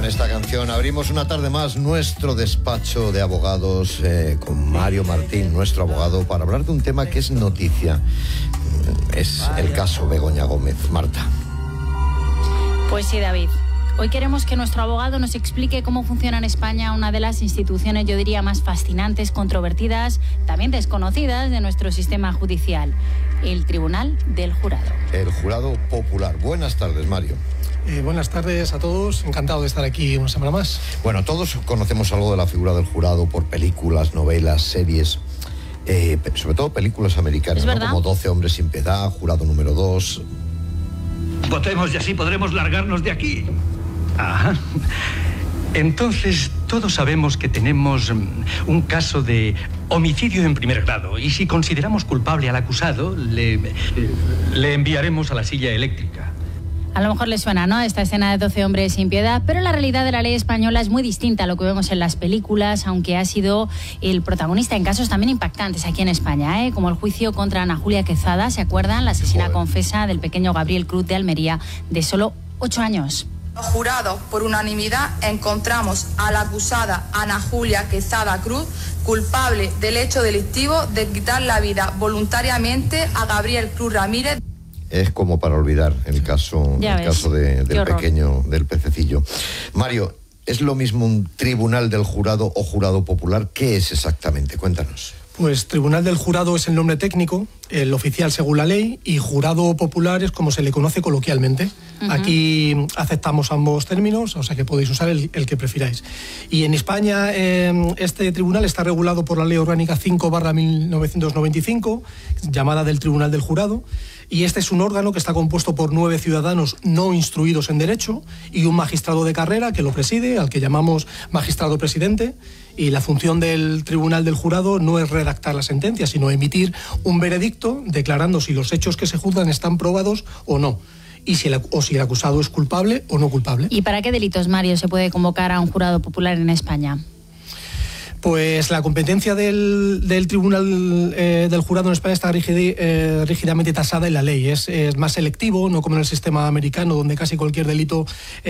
Con esta canción abrimos una tarde más nuestro despacho de abogados con Mario Martín, nuestro abogado, para hablar de un tema que es noticia. Es el caso Begoña Gómez. Marta. Pues sí, David. Hoy queremos que nuestro abogado nos explique cómo funciona en España una de las instituciones, yo diría, más fascinantes, controvertidas, también desconocidas de nuestro sistema judicial, el Tribunal del Jurado. El Jurado Popular. Buenas tardes, Mario. Buenas tardes a todos, encantado de estar aquí una semana más. Bueno, todos conocemos algo de la figura del jurado por películas, novelas, series, sobre todo películas americanas, ¿no? Como 12 hombres sin piedad, Jurado número 2. Votemos y así podremos largarnos de aquí. Ajá. Entonces, todos sabemos que tenemos un caso de homicidio en primer grado y si consideramos culpable al acusado, le enviaremos a la silla eléctrica. A lo mejor les suena, ¿no?, esta escena de 12 hombres sin piedad, pero la realidad de la ley española es muy distinta a lo que vemos en las películas, aunque ha sido el protagonista en casos también impactantes aquí en España, como el juicio contra Ana Julia Quezada, ¿se acuerdan? La asesina confesa del pequeño Gabriel Cruz de Almería, de solo 8 años. Los jurados, por unanimidad, encontramos a la acusada Ana Julia Quezada Cruz culpable del hecho delictivo de quitar la vida voluntariamente a Gabriel Cruz Ramírez. Es como para olvidar el caso del pequeño, del pececillo. Mario, ¿es lo mismo un tribunal del jurado o jurado popular? ¿Qué es exactamente? Cuéntanos. Pues Tribunal del Jurado es el nombre técnico, el oficial según la ley, y Jurado Popular es como se le conoce coloquialmente. Aquí aceptamos ambos términos, o sea que podéis usar el que prefiráis. Y en España este tribunal está regulado por la Ley Orgánica 5/1995, llamada del Tribunal del Jurado, y este es un órgano que está compuesto por 9 ciudadanos no instruidos en derecho y un magistrado de carrera que lo preside, al que llamamos magistrado presidente. Y la función del Tribunal del Jurado no es redactar la sentencia, sino emitir un veredicto declarando si los hechos que se juzgan están probados o no, y si el acusado es culpable o no culpable. ¿Y para qué delitos, Mario, se puede convocar a un jurado popular en España? Pues la competencia del Tribunal del Jurado en España está rígidamente tasada en la ley. Es más selectivo, no como en el sistema americano, donde casi cualquier delito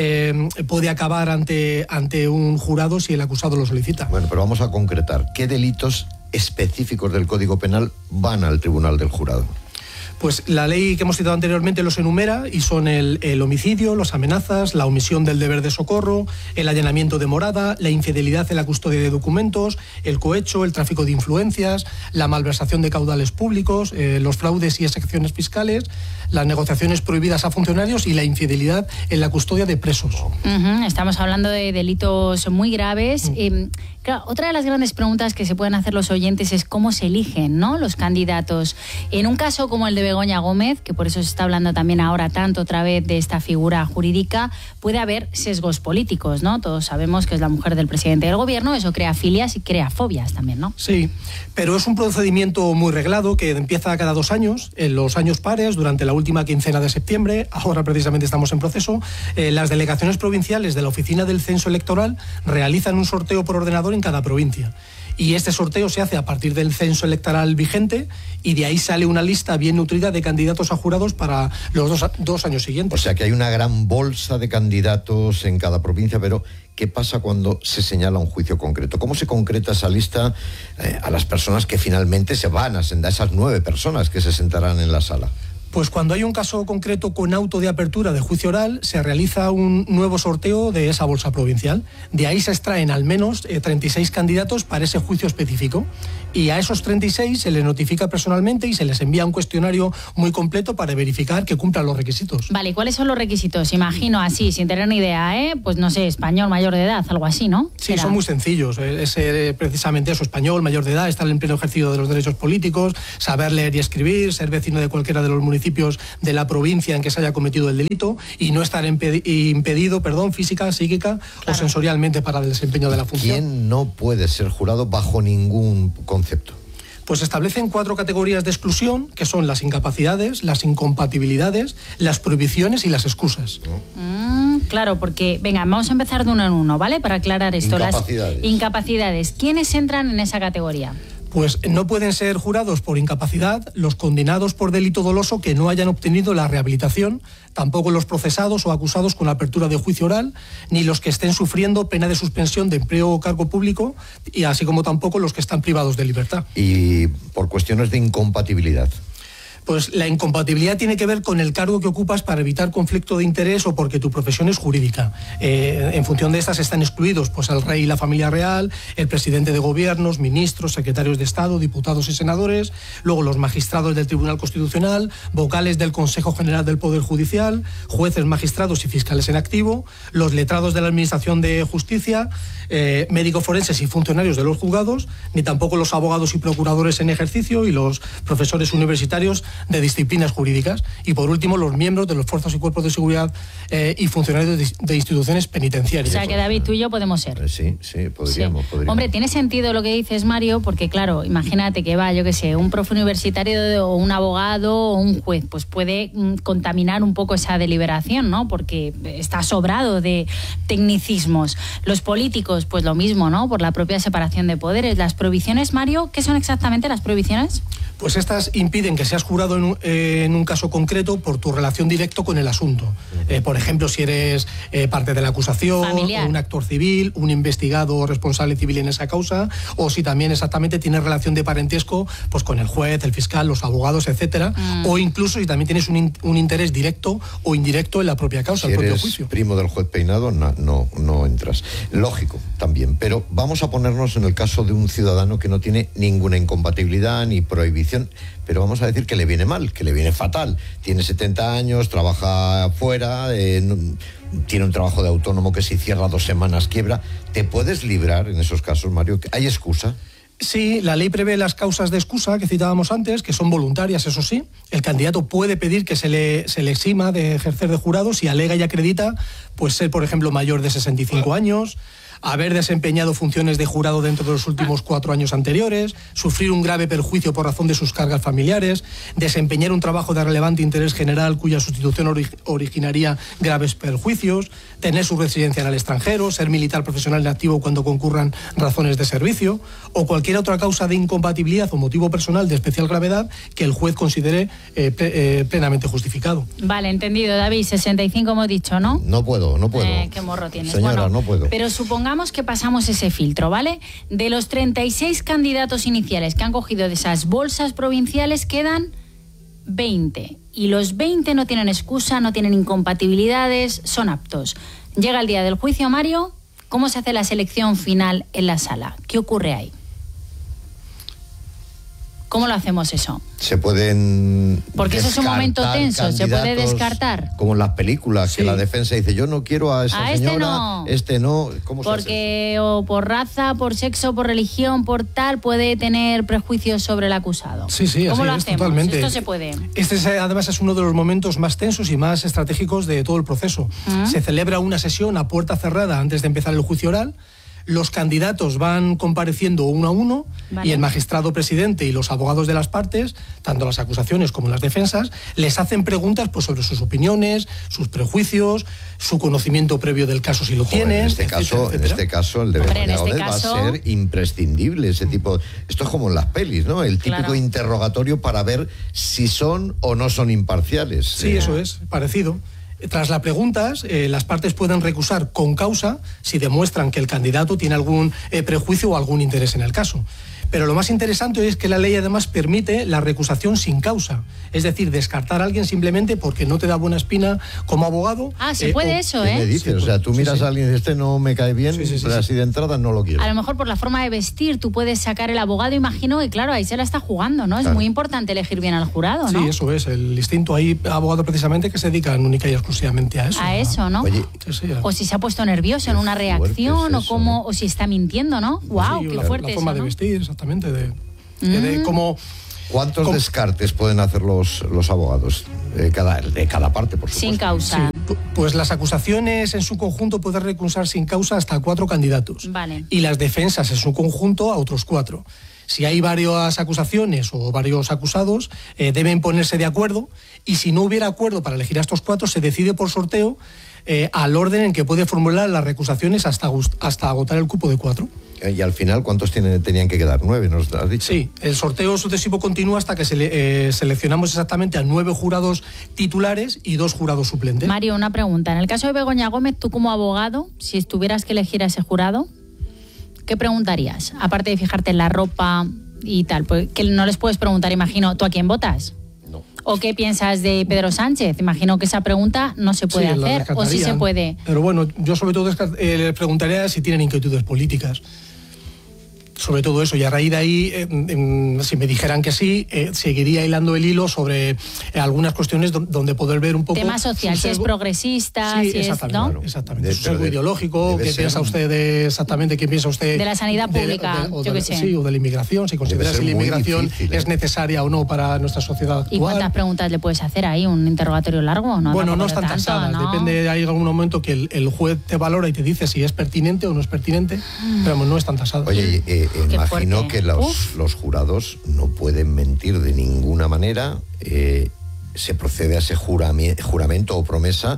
puede acabar ante un jurado si el acusado lo solicita. Bueno, pero vamos a concretar. ¿Qué delitos específicos del Código Penal van al Tribunal del Jurado? Pues la ley que hemos citado anteriormente los enumera y son el homicidio, las amenazas, la omisión del deber de socorro, el allanamiento de morada, la infidelidad en la custodia de documentos, el cohecho, el tráfico de influencias, la malversación de caudales públicos, los fraudes y excepciones fiscales, las negociaciones prohibidas a funcionarios y la infidelidad en la custodia de presos. Estamos hablando de delitos muy graves. Claro, otra de las grandes preguntas que se pueden hacer los oyentes es cómo se eligen, ¿no?, los candidatos. En un caso como el de Begoña Gómez, que por eso se está hablando también ahora tanto otra vez de esta figura jurídica, puede haber sesgos políticos, ¿no? Todos sabemos que es la mujer del presidente del gobierno, eso crea filias y crea fobias también, ¿no? Sí, pero es un procedimiento muy reglado que empieza cada 2 años, en los años pares, durante la última quincena de septiembre. Ahora precisamente estamos en proceso. Las delegaciones provinciales de la Oficina del Censo Electoral realizan un sorteo por ordenador en cada provincia. Y este sorteo se hace a partir del censo electoral vigente y de ahí sale una lista bien nutrida de candidatos a jurados para los dos años siguientes. O sea que hay una gran bolsa de candidatos en cada provincia, pero ¿qué pasa cuando se señala un juicio concreto? ¿Cómo se concreta esa lista a las personas que finalmente se van a sentar, esas 9 personas que se sentarán en la sala? Pues cuando hay un caso concreto con auto de apertura de juicio oral, se realiza un nuevo sorteo de esa bolsa provincial. De ahí se extraen al menos 36 candidatos para ese juicio específico. Y a esos 36 se les notifica personalmente y se les envía un cuestionario muy completo para verificar que cumplan los requisitos. Vale, ¿cuáles son los requisitos? Imagino así, sin tener ni idea, pues no sé, español, mayor de edad, algo así, ¿no? Sí, son muy sencillos. Es precisamente eso, español, mayor de edad, estar en pleno ejercicio de los derechos políticos, saber leer y escribir, ser vecino de cualquiera de los municipios de la provincia en que se haya cometido el delito y no estar impedido, física, psíquica o sensorialmente para el desempeño de la función. ¿Quién no puede ser jurado bajo ningún concepto? Pues establecen 4 categorías de exclusión, que son las incapacidades, las incompatibilidades, las prohibiciones y las excusas. Claro, porque, venga, vamos a empezar de uno en uno, ¿vale? Para aclarar esto. Incapacidades. Las incapacidades. ¿Quiénes entran en esa categoría? Pues no pueden ser jurados por incapacidad los condenados por delito doloso que no hayan obtenido la rehabilitación, tampoco los procesados o acusados con apertura de juicio oral, ni los que estén sufriendo pena de suspensión de empleo o cargo público, y así como tampoco los que están privados de libertad. Y por cuestiones de incompatibilidad. Pues la incompatibilidad tiene que ver con el cargo que ocupas para evitar conflicto de interés o porque tu profesión es jurídica. En función de estas están excluidos pues el rey y la familia real, el presidente de gobiernos, ministros, secretarios de Estado, diputados y senadores, luego los magistrados del Tribunal Constitucional, vocales del Consejo General del Poder Judicial, jueces, magistrados y fiscales en activo, los letrados de la Administración de Justicia, médicos forenses y funcionarios de los juzgados, ni tampoco los abogados y procuradores en ejercicio y los profesores universitarios de disciplinas jurídicas, y por último los miembros de los fuerzas y cuerpos de seguridad y funcionarios de instituciones penitenciarias. O sea que David, tú y yo podemos ser. Sí, podríamos. Hombre, tiene sentido lo que dices, Mario, porque claro, imagínate que va, yo qué sé, un profe universitario o un abogado o un juez, pues puede contaminar un poco esa deliberación, ¿no? Porque está sobrado de tecnicismos. Los políticos, pues lo mismo, ¿no? Por la propia separación de poderes. Las prohibiciones, Mario, ¿qué son exactamente las prohibiciones? Pues estas impiden que seas jurado en un caso concreto por tu relación directa con el asunto. Por ejemplo, si eres parte de la acusación, familiar, o un actor civil, un investigado o responsable civil en esa causa, o si también exactamente tienes relación de parentesco pues con el juez, el fiscal, los abogados, etcétera, o incluso si también tienes un interés directo o indirecto en la propia causa, el propio juicio. Si eres primo del juez Peinado, no entras. Lógico, también. Pero vamos a ponernos en el caso de un ciudadano que no tiene ninguna incompatibilidad ni prohibición, pero vamos a decir que le viene mal, que le viene fatal. Tiene 70 años, trabaja fuera, tiene un trabajo de autónomo que si cierra 2 semanas quiebra. ¿Te puedes librar en esos casos, Mario? ¿Hay excusa? Sí, la ley prevé las causas de excusa que citábamos antes, que son voluntarias, eso sí. El candidato puede pedir que se le exima de ejercer de jurado si alega y acredita pues ser, por ejemplo, mayor de 65 años, haber desempeñado funciones de jurado dentro de los últimos 4 años anteriores, sufrir un grave perjuicio por razón de sus cargas familiares, desempeñar un trabajo de relevante interés general cuya sustitución originaría graves perjuicios, tener su residencia en el extranjero, ser militar profesional en activo cuando concurran razones de servicio, o cualquier otra causa de incompatibilidad o motivo personal de especial gravedad que el juez considere plenamente justificado. Vale, entendido, David. 65 hemos dicho, ¿no? No puedo. Qué morro tienes. Señora, no puedo. Pero supongamos que pasamos ese filtro, ¿vale? De los 36 candidatos iniciales que han cogido de esas bolsas provinciales quedan 20. Y los 20 no tienen excusa, no tienen incompatibilidades, son aptos. Llega el día del juicio, Mario. ¿Cómo se hace la selección final en la sala? ¿Qué ocurre ahí? ¿Cómo lo hacemos eso? Se pueden... Porque eso es un momento tenso, se puede descartar. Como en las películas, sí, que la defensa dice, yo no quiero a esa señora, este no. ¿Cómo porque se hace? O por raza, por sexo, por religión, por tal, puede tener prejuicios sobre el acusado. Sí, ¿Cómo así lo es, hacemos? totalmente. Esto se puede. Además es uno de los momentos más tensos y más estratégicos de todo el proceso. Se celebra una sesión a puerta cerrada antes de empezar el juicio oral. Los candidatos van compareciendo uno a uno, vale, y el magistrado presidente y los abogados de las partes, tanto las acusaciones como las defensas, les hacen preguntas pues, sobre sus opiniones, sus prejuicios, su conocimiento previo del caso si lo tienen. En este caso, el de Begoña Gómez va a ser imprescindible ese tipo. Esto es como en las pelis, ¿no? El típico interrogatorio para ver si son o no son imparciales. Sí, eso es, parecido. Tras las preguntas, las partes pueden recusar con causa si demuestran que el candidato tiene algún prejuicio o algún interés en el caso. Pero lo más interesante es que la ley además permite la recusación sin causa. Es decir, descartar a alguien simplemente porque no te da buena espina como abogado. Se puede eso, ¿Qué me dices? Sí, o sea, tú miras a alguien y este no me cae bien, pero así de entrada no lo quiero. A lo mejor por la forma de vestir tú puedes sacar el abogado, imagino, y claro, ahí se la está jugando, ¿no? Claro. Es muy importante elegir bien al jurado, ¿no? Sí, eso es. El instinto, hay abogados precisamente que se dedican única y exclusivamente a eso. A eso, ¿no? Oye, o si se ha puesto nervioso en una reacción, o cómo, o si está mintiendo, ¿no? ¡Guau! Qué fuerte la forma eso, de ¿no? vestir, exactamente, de cómo... ¿Cuántos descartes pueden hacer los abogados? De cada parte, por supuesto. Sin causa. Sí, pues las acusaciones en su conjunto pueden recusar sin causa hasta 4 candidatos. Vale. Y las defensas en su conjunto a otros 4. Si hay varias acusaciones o varios acusados, deben ponerse de acuerdo, y si no hubiera acuerdo para elegir a estos 4, se decide por sorteo al orden en que puede formular las recusaciones hasta agotar el cupo de 4. Y al final, ¿cuántos tenían que quedar? 9, ¿nos has dicho? Sí, el sorteo sucesivo continúa hasta que seleccionamos exactamente a 9 jurados titulares y 2 jurados suplentes. Mario, una pregunta. En el caso de Begoña Gómez, tú como abogado, si tuvieras que elegir a ese jurado, ¿qué preguntarías? Aparte de fijarte en la ropa y tal, pues, que no les puedes preguntar, imagino, ¿tú a quién votas? No. ¿O qué piensas de Pedro Sánchez? Imagino que esa pregunta no se puede hacer, o sí se puede. Pero bueno, yo sobre todo les preguntaría si tienen inquietudes políticas. Sobre todo eso, y a raíz de ahí, si me dijeran que sí, seguiría hilando el hilo sobre algunas cuestiones donde poder ver un poco... Tema social, si es progresista, sí, si exactamente, es... ¿no? Exactamente, su sesgo ideológico, ¿qué piensa usted exactamente? ¿Qué piensa usted de la sanidad pública, yo qué sé? Sí, o de la inmigración, si considera si la inmigración difícil, es necesaria o no para nuestra sociedad actual. ¿Y cuántas preguntas le puedes hacer ahí? ¿Un interrogatorio largo? ¿No? Bueno, no están tasadas, ¿no? Depende, hay algún momento que el juez te valora y te dice si es pertinente o no es pertinente, pero no están tasadas. Oye, imagino que los jurados no pueden mentir de ninguna manera, se procede a ese juramento o promesa,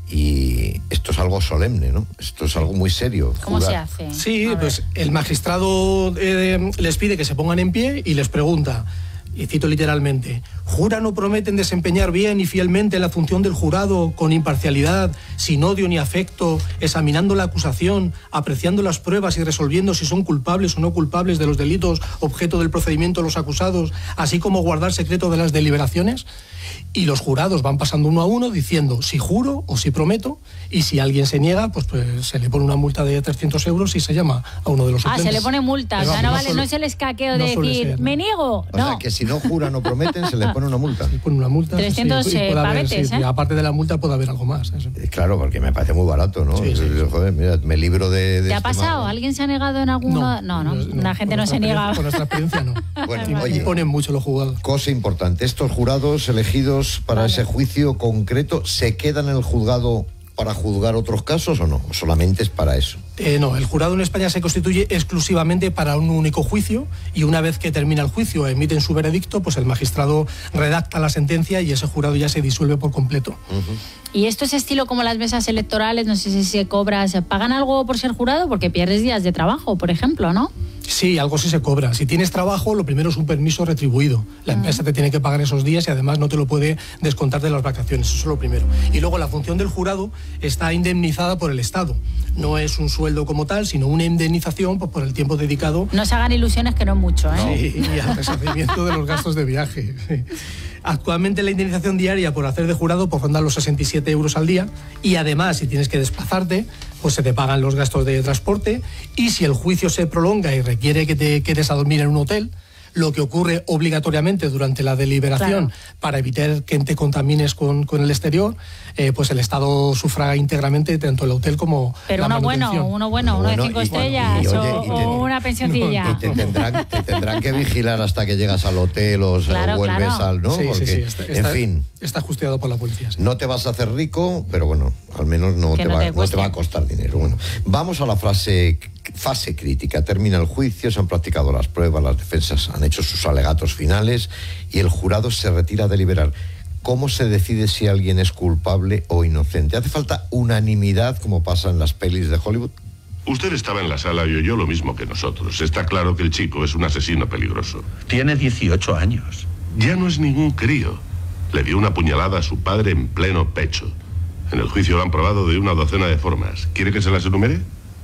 y esto es algo solemne, ¿no? Esto es algo muy serio. ¿Cómo se hace? Sí, pues el magistrado les pide que se pongan en pie y les pregunta, y cito literalmente: ¿juran o prometen desempeñar bien y fielmente la función del jurado con imparcialidad, sin odio ni afecto, examinando la acusación, apreciando las pruebas y resolviendo si son culpables o no culpables de los delitos objeto del procedimiento de los acusados, así como guardar secreto de las deliberaciones? Y los jurados van pasando uno a uno diciendo si juro o si prometo, y si alguien se niega, pues se le pone una multa de 300 euros y se llama a uno de los suplentes. Se le pone multa, pero, o sea, no es el escaqueo de decir, ser, ¿no? me niego. O sea, que si no juran o prometen, se les pone una multa. Se le pone una multa. 300 pavetes, y aparte de la multa puede haber algo más. Eso. Claro, porque me parece muy barato, ¿no? Sí. Joder, mira, me libro de ¿Te ha pasado? ¿Alguien se ha negado en alguno? No. La gente no se niega. Con nuestra experiencia no. Bueno, oye, imponen mucho los juzgados. Cosa importante, estos jurados elegidos para ese juicio concreto, ¿se quedan en el juzgado para juzgar otros casos o no? ¿O solamente es para eso? No, el jurado en España se constituye exclusivamente para un único juicio, y una vez que termina el juicio, emiten su veredicto, pues el magistrado redacta la sentencia y ese jurado ya se disuelve por completo. ¿Y esto es estilo como las mesas electorales? No sé si se cobra, ¿se pagan algo por ser jurado? Porque pierdes días de trabajo, por ejemplo, ¿no? Sí, algo sí se cobra. Si tienes trabajo, lo primero es un permiso retribuido. La empresa te tiene que pagar esos días y además no te lo puede descontar de las vacaciones. Eso es lo primero. Y luego la función del jurado está indemnizada por el Estado. No es un sueldo como tal, sino una indemnización por el tiempo dedicado. No se hagan ilusiones, que no es mucho, ¿eh? Sí, y al resarcimiento de los gastos de viaje. Sí. Actualmente la indemnización diaria por hacer de jurado pues ronda los 67 euros al día, y además si tienes que desplazarte, pues se te pagan los gastos de transporte, y si el juicio se prolonga y requiere que te quedes a dormir en un hotel, lo que ocurre obligatoriamente durante la deliberación, claro, para evitar que te contamines con el exterior, pues el Estado sufraga íntegramente tanto el hotel como pero la manutención. Uno bueno, de 5 estrellas o una pensioncilla. Y te tendrán que vigilar hasta que llegas al hotel o vuelves al... ¿no? Sí, porque, en fin, está custodiado por la policía. Sí. No te vas a hacer rico, pero bueno, al menos no te va a costar dinero. Bueno, vamos a la fase crítica. Termina el juicio, se han practicado las pruebas, las defensas han hecho sus alegatos finales y el jurado se retira a deliberar. ¿Cómo se decide si alguien es culpable o inocente? ¿Hace falta unanimidad como pasa en las pelis de Hollywood? Usted estaba en la sala y oyó lo mismo que nosotros. Está claro que el chico es un asesino peligroso. Tiene 18 años. Ya no es ningún crío. Le dio una puñalada a su padre en pleno pecho. En el juicio lo han probado de una docena de formas. ¿Quiere que se las enumere?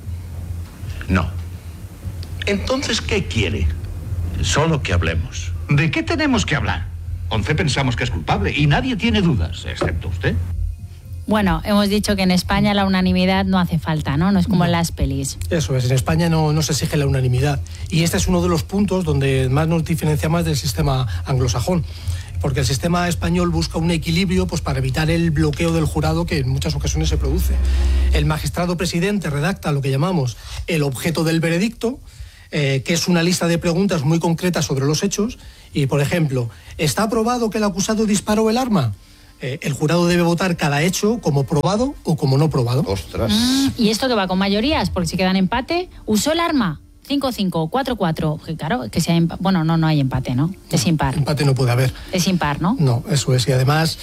No. Entonces, ¿qué quiere? Solo que hablemos. ¿De qué tenemos que hablar? 11 pensamos que es culpable y nadie tiene dudas, excepto usted. Bueno, hemos dicho que en España la unanimidad no hace falta, ¿no? No es como en las pelis. Eso es, en España no se exige la unanimidad. Y este es uno de los puntos donde más nos diferenciamos del sistema anglosajón. Porque el sistema español busca un equilibrio pues, para evitar el bloqueo del jurado que en muchas ocasiones se produce. El magistrado presidente redacta lo que llamamos el objeto del veredicto, que es una lista de preguntas muy concretas sobre los hechos. Y, por ejemplo, ¿está probado que el acusado disparó el arma? El jurado debe votar cada hecho como probado o como no probado. ¡Ostras! ¿Y esto que va con mayorías? Porque si quedan empate, ¿usó el arma? 5-5, 4-4. Claro, que sea bueno, no hay empate, ¿no? Es impar. Empate no puede haber. Es impar, ¿no? No, eso es. Y además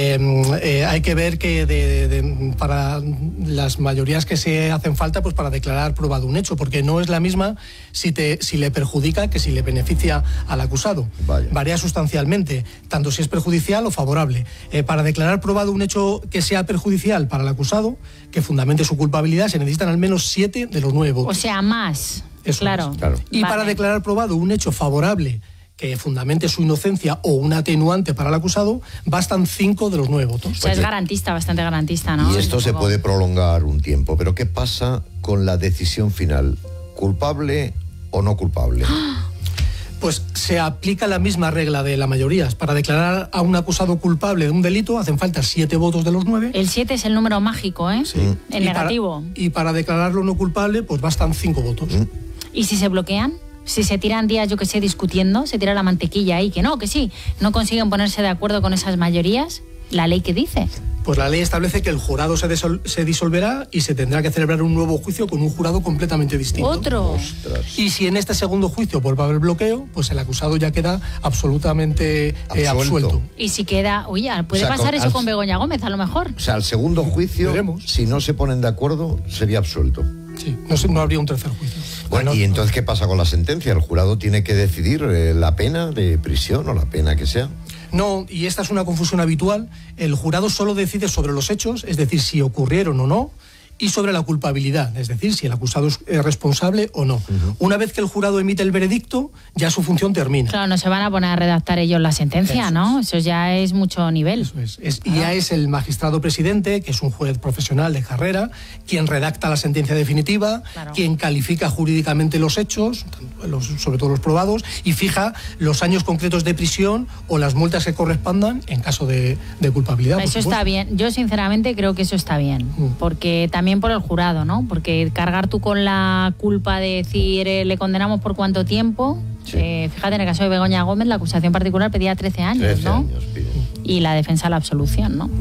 hay que ver que para las mayorías que se hacen falta, pues para declarar probado un hecho, porque no es la misma si le perjudica que si le beneficia al acusado. Vaya. Varía sustancialmente, tanto si es perjudicial o favorable. Para declarar probado un hecho que sea perjudicial para el acusado, que fundamente su culpabilidad, se necesitan al menos 7 de los 9 votos. O sea, más. Eso claro. Es. Y para declarar probado un hecho favorable que fundamente su inocencia o un atenuante para el acusado, bastan 5 de los 9 votos. O sea, es garantista, bastante garantista, ¿no? Y esto se puede prolongar un tiempo, pero ¿qué pasa con la decisión final? ¿Culpable o no culpable? Pues se aplica la misma regla de la mayoría. Para declarar a un acusado culpable de un delito hacen falta 7 votos de los 9. El 7 es el número mágico, ¿eh? Sí. El negativo. Y para declararlo no culpable, pues bastan 5 votos. ¿Y si se bloquean? Si se tiran días, yo que sé, discutiendo, se tira la mantequilla ahí, que sí, no consiguen ponerse de acuerdo con esas mayorías, ¿la ley qué dice? Pues la ley establece que el jurado se disolverá y se tendrá que celebrar un nuevo juicio con un jurado completamente distinto. ¿Otro? Ostras. Y si en este segundo juicio vuelve a haber bloqueo, pues el acusado ya queda absolutamente absuelto. Y si queda... Oye, puede pasar eso con Begoña Gómez, a lo mejor. O sea, al segundo juicio, si no se ponen de acuerdo, sería absuelto. Sí, no habría un tercer juicio. Bueno, ¿y entonces qué pasa con la sentencia? ¿El jurado tiene que decidir la pena de prisión o la pena que sea? No, y esta es una confusión habitual. El jurado solo decide sobre los hechos, es decir, si ocurrieron o no, y sobre la culpabilidad, es decir, si el acusado es responsable o no. Una vez que el jurado emite el veredicto, ya su función termina. Claro, no se van a poner a redactar ellos la sentencia, ¿no? Eso ya es mucho nivel. Eso es. Y ya es el magistrado presidente, que es un juez profesional de carrera, quien redacta la sentencia definitiva, quien califica jurídicamente los hechos, sobre todo los probados, y fija los años concretos de prisión o las multas que correspondan en caso de culpabilidad. Eso está bien. Yo sinceramente creo que eso está bien, porque también por el jurado, ¿no? Porque cargar tú con la culpa de decir le condenamos por cuánto tiempo. Fíjate, en el caso de Begoña Gómez, la acusación particular pedía 13 años, 13 ¿no? años pide. Y la defensa la absolución, ¿no?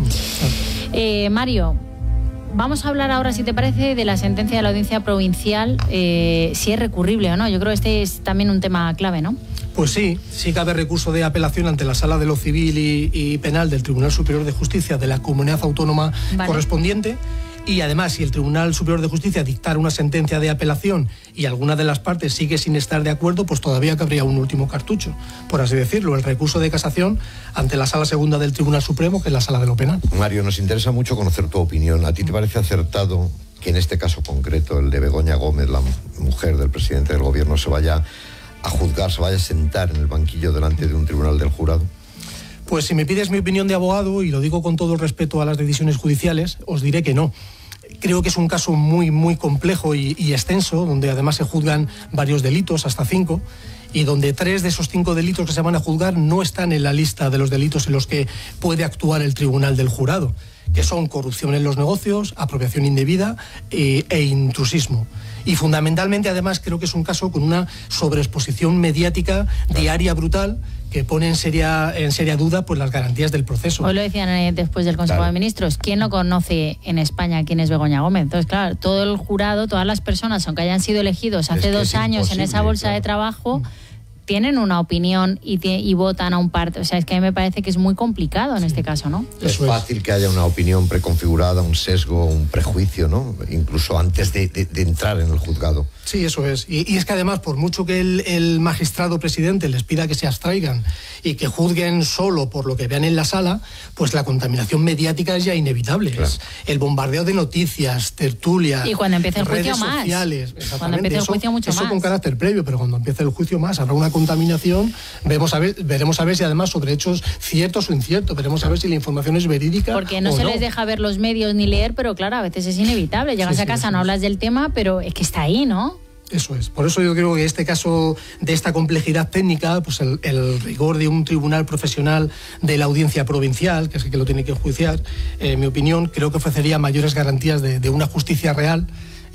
Mario, vamos a hablar ahora, si te parece, de la sentencia de la Audiencia Provincial, si es recurrible o no. Yo creo que este es también un tema clave, ¿no? Pues sí cabe recurso de apelación ante la Sala de lo Civil y Penal del Tribunal Superior de Justicia de la comunidad autónoma correspondiente. Y además, si el Tribunal Superior de Justicia dictara una sentencia de apelación y alguna de las partes sigue sin estar de acuerdo, pues todavía cabría un último cartucho, por así decirlo, el recurso de casación ante la Sala Segunda del Tribunal Supremo, que es la Sala de lo Penal. Mario, nos interesa mucho conocer tu opinión. ¿A ti te parece acertado que en este caso concreto, el de Begoña Gómez, la mujer del presidente del gobierno, se vaya a juzgar, se vaya a sentar en el banquillo delante de un tribunal del jurado? Pues si me pides mi opinión de abogado, y lo digo con todo el respeto a las decisiones judiciales, os diré que no. Creo que es un caso muy, muy complejo y extenso, donde además se juzgan varios delitos, hasta 5, y donde 3 de esos 5 delitos que se van a juzgar no están en la lista de los delitos en los que puede actuar el tribunal del jurado, que son corrupción en los negocios, apropiación indebida e intrusismo. Y fundamentalmente, además, creo que es un caso con una sobreexposición mediática diaria brutal, que pone en seria duda pues las garantías del proceso. Hoy lo decían después del Consejo de Ministros. ¿Quién no conoce en España quién es Begoña Gómez? Entonces, claro, todo el jurado, todas las personas, aunque hayan sido elegidos hace 2 años en esa bolsa de trabajo, tienen una opinión y votan a un parte. O sea, es que a mí me parece que es muy complicado en este caso, ¿no? Es fácil que haya una opinión preconfigurada, un sesgo, un prejuicio, ¿no? Incluso antes de entrar en el juzgado. Sí, eso es. Y es que además, por mucho que el magistrado presidente les pida que se abstraigan y que juzguen solo por lo que vean en la sala, pues la contaminación mediática es ya inevitable. Claro. Es el bombardeo de noticias, tertulias, y cuando empiece el juicio redes sociales. Cuando empiece el juicio mucho más. Eso con carácter previo, pero cuando empiece el juicio más habrá una contaminación. Veremos a ver si además sobre hechos ciertos o inciertos. Veremos a ver si la información es verídica. Porque no se les deja ver los medios ni leer, pero claro, a veces es inevitable. Llegas a casa, no hablas del tema, pero es que está ahí, ¿no? Eso es. Por eso yo creo que este caso de esta complejidad técnica, pues el rigor de un tribunal profesional de la Audiencia Provincial, que es el que lo tiene que enjuiciar, en mi opinión, creo que ofrecería mayores garantías de una justicia real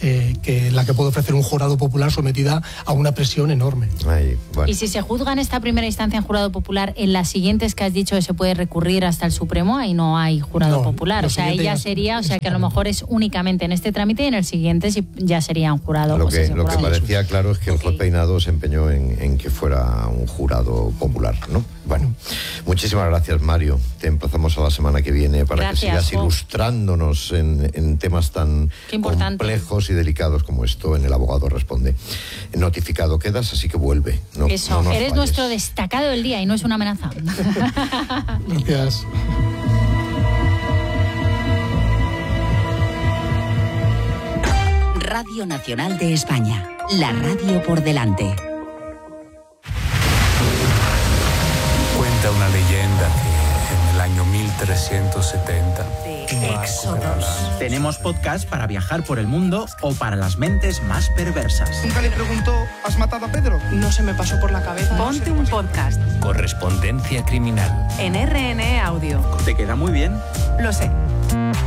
la que puede ofrecer un jurado popular sometida a una presión enorme. Ahí, bueno. Y si se juzga en esta primera instancia en jurado popular, en las siguientes que has dicho que se puede recurrir hasta el Supremo, ahí no hay jurado popular. O sea, ella sería, o sea, que a lo mejor es únicamente en este trámite y en el siguiente ya sería un jurado. Lo que parecía claro es que el juez Peinado se empeñó en que fuera un jurado popular, ¿no? Bueno, muchísimas gracias, Mario. Te emplazamos a la semana que viene para que sigas ilustrándonos en temas tan complejos y delicados como esto en El Abogado Responde. Notificado quedas, así que vuelve. No, eso, no eres falles. Nuestro destacado del día y no es una amenaza. Gracias. Radio Nacional de España, la radio por delante. Cuenta una leyenda que en el año 1370... Éxodos. Tenemos podcast para viajar por el mundo o para las mentes más perversas. Nunca le preguntó, ¿has matado a Pedro? No se me pasó por la cabeza. Ponte un podcast. Correspondencia criminal. En RN Audio. ¿Te queda muy bien? Lo sé.